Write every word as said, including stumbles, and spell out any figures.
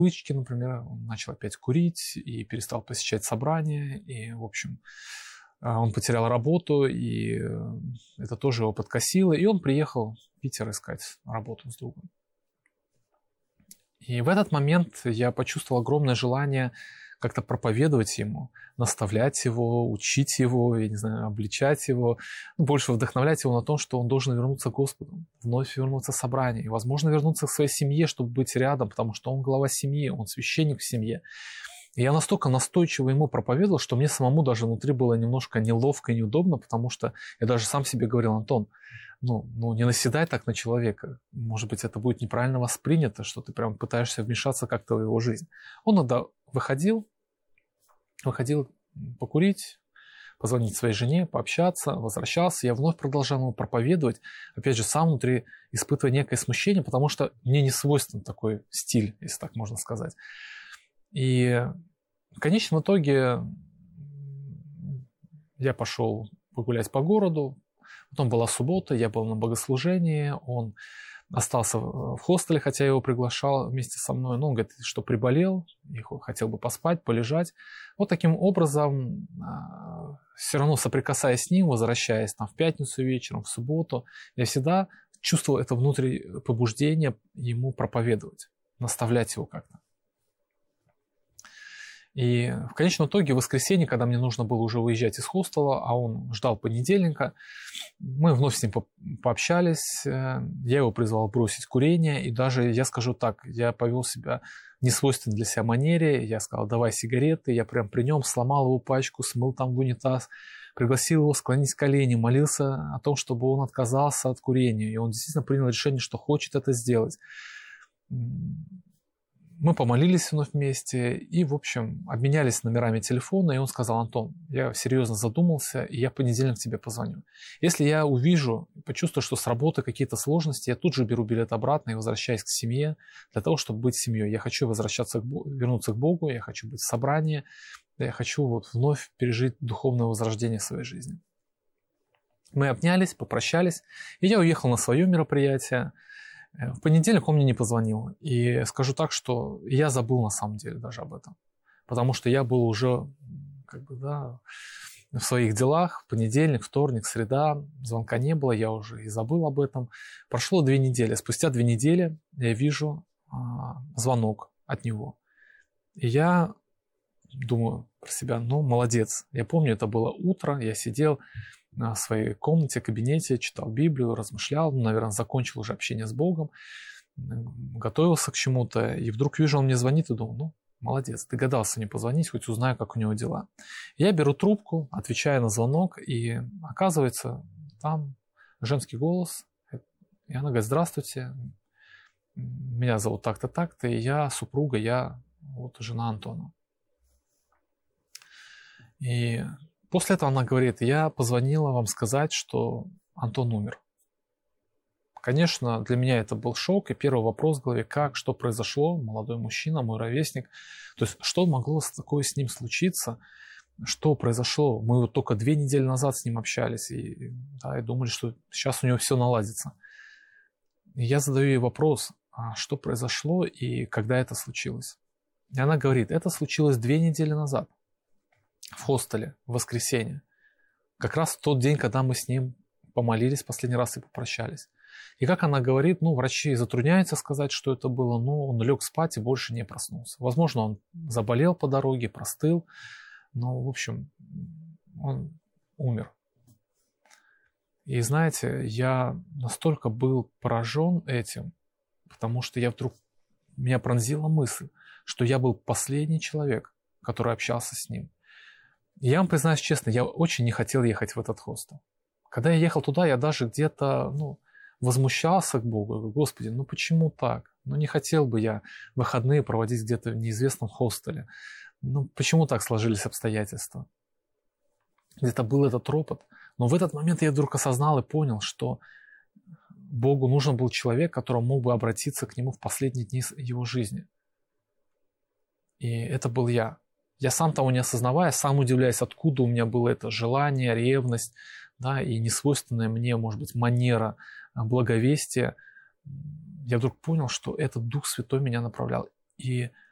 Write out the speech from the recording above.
привычки, например, он начал опять курить и перестал посещать собрания, и, в общем, он потерял работу, и это тоже его подкосило, и он приехал в Питер искать работу с другом. И в этот момент я почувствовал огромное желание как-то проповедовать ему, наставлять его, учить его, я не знаю, обличать его, ну, больше вдохновлять его на том, что он должен вернуться к Господу, вновь вернуться в собрание, и, возможно, вернуться к своей семье, чтобы быть рядом, потому что он глава семьи, он священник в семье. И я настолько настойчиво ему проповедовал, что мне самому даже внутри было немножко неловко и неудобно, потому что я даже сам себе говорил: Антон, ну, ну не наседай так на человека, может быть, это будет неправильно воспринято, что ты прям пытаешься вмешаться как-то в его жизнь. Он иногда выходил, выходил покурить, позвонить своей жене, пообщаться, возвращался, я вновь продолжал ему проповедовать, опять же, сам внутри испытывая некое смущение, потому что мне не свойствен такой стиль, если так можно сказать. И в конечном итоге я пошел погулять по городу, потом была суббота, я был на богослужении, он остался в хостеле, хотя я его приглашал вместе со мной, но он говорит, что приболел, и хотел бы поспать, полежать. Вот таким образом, все равно соприкасаясь с ним, возвращаясь там в пятницу вечером, в субботу, я всегда чувствовал это внутреннее побуждение ему проповедовать, наставлять его как-то. И в конечном итоге в воскресенье, когда мне нужно было уже выезжать из хостела, а он ждал понедельника, мы вновь с ним пообщались, я его призвал бросить курение, и даже, я скажу так, я повел себя в несвойственной для себя манере, я сказал, давай сигареты, я прям при нем сломал его пачку, смыл там в унитаз, пригласил его склонить колени, молился о том, чтобы он отказался от курения, и он действительно принял решение, что хочет это сделать. Мы помолились вновь вместе и, в общем, обменялись номерами телефона, и он сказал, Антон, я серьезно задумался, и я в понедельник тебе позвоню. Если я увижу, почувствую, что с работы какие-то сложности, я тут же беру билет обратно и возвращаюсь к семье для того, чтобы быть семьей. Я хочу возвращаться, к Богу, вернуться к Богу, я хочу быть в собрании, я хочу вот вновь пережить духовное возрождение в своей жизни. Мы обнялись, попрощались, и я уехал на свое мероприятие. В понедельник он мне не позвонил. И скажу так, что я забыл на самом деле даже об этом. Потому что я был уже как бы, да, в своих делах. Понедельник, вторник, среда. Звонка не было, я уже и забыл об этом. Прошло две недели. Спустя две недели я вижу а, звонок от него. И я думаю про себя, ну, молодец. Я помню, это было утро, я сидел в своей комнате, кабинете, читал Библию, размышлял, ну, наверное, закончил уже общение с Богом, готовился к чему-то, и вдруг вижу, он мне звонит, и думаю, ну, молодец, догадался мне позвонить, хоть узнаю, как у него дела. Я беру трубку, отвечаю на звонок, и оказывается, там женский голос, и она говорит, здравствуйте, меня зовут так-то, так-то, и я супруга, я вот жена Антона. И после этого она говорит, я позвонила вам сказать, что Антон умер. Конечно, для меня это был шок, и первый вопрос в голове, как, что произошло, молодой мужчина, мой ровесник, то есть что могло такое с ним случиться, что произошло, мы вот только две недели назад с ним общались, и, да, и думали, что сейчас у него все наладится. И я задаю ей вопрос, а что произошло и когда это случилось. И она говорит, это случилось две недели назад. В хостеле, в воскресенье. Как раз в тот день, когда мы с ним помолились последний раз и попрощались. И как она говорит, ну, врачи затрудняются сказать, что это было, но он лег спать и больше не проснулся. Возможно, он заболел по дороге, простыл, но, в общем, он умер. И знаете, я настолько был поражен этим, потому что я вдруг, меня пронзила мысль, что я был последний человек, который общался с ним. Я вам признаюсь честно, я очень не хотел ехать в этот хостел. Когда я ехал туда, я даже где-то ну, возмущался к Богу. Я говорю, Господи, ну почему так? Ну не хотел бы я выходные проводить где-то в неизвестном хостеле. Ну почему так сложились обстоятельства? Где-то был этот ропот. Но в этот момент я вдруг осознал и понял, что Богу нужен был человек, который мог бы обратиться к Нему в последние дни его жизни. И это был я. Я сам того не осознавая, сам удивляюсь, откуда у меня было это желание, ревность, да, и несвойственная мне, может быть, манера благовестия. Я вдруг понял, что этот Дух Святой меня направлял. И